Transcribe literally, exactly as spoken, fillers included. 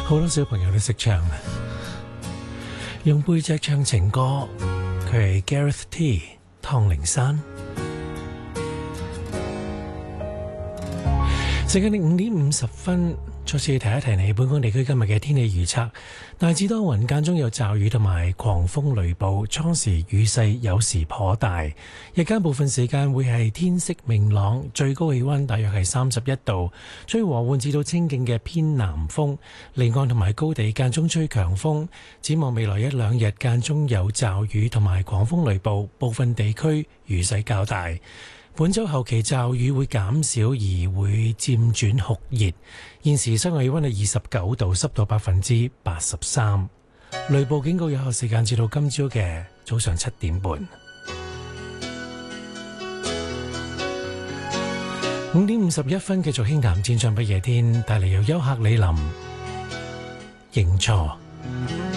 好多小朋友都識唱啊！用背脊唱情歌，佢係 Gareth T. 湯靈山。時間係五點五十分，再次提一提你，本港地區今日嘅天氣預測，大致多雲，間中有驟雨同埋狂風雷暴，初時雨勢有時頗大，日間部分時間會係天色明朗，最高氣溫大約係三十一度，吹和緩至到清勁嘅偏南風，離岸同埋高地間中吹強風。展望未來一兩日間中有驟雨同埋狂風雷暴，部分地區雨勢較大。本週後期驟雨會減少，而會漸轉酷熱。現時室外氣溫係二十九度，濕度百分之八十三。雷暴警告有效時間至到今朝嘅早上七點半。五點五十一分，繼續輕談戰場不夜天，帶嚟由優客李林認錯。